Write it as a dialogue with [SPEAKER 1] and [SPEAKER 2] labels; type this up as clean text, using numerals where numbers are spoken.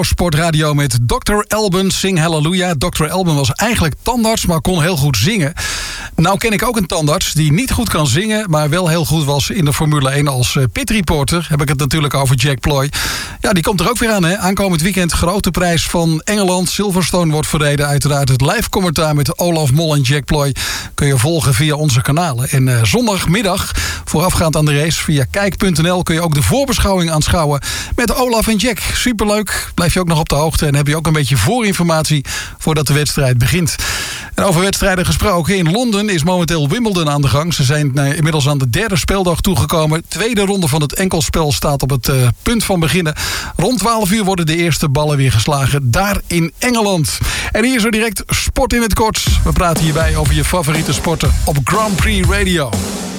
[SPEAKER 1] Sportradio met Dr. Alban, Sing Hallelujah. Dr. Alban was eigenlijk tandarts, maar kon heel goed zingen. Nou ken ik ook een tandarts die niet goed kan zingen, maar wel heel goed was in de Formule 1 als pitreporter. Heb ik het natuurlijk over Jack Ploy. Ja, die komt er ook weer aan, hè? Aankomend weekend grote prijs van Engeland. Silverstone wordt verreden. Uiteraard het live commentaar met Olaf Mol en Jack Ploy kun je volgen via onze kanalen. En zondagmiddag, voorafgaand aan de race, via kijk.nl kun je ook de voorbeschouwing aanschouwen met Olaf en Jack. Superleuk. Blijf je ook nog op de hoogte en heb je ook een beetje voorinformatie voordat de wedstrijd begint. En over wedstrijden gesproken, in Londen is momenteel Wimbledon aan de gang. Ze zijn inmiddels aan de derde speeldag toegekomen. Tweede ronde van het enkelspel staat op het punt van beginnen. Rond 12 uur worden de eerste ballen weer geslagen daar in Engeland. En hier zo direct Sport in het Kort. We praten hierbij over je favoriete sporten op Grand Prix Radio.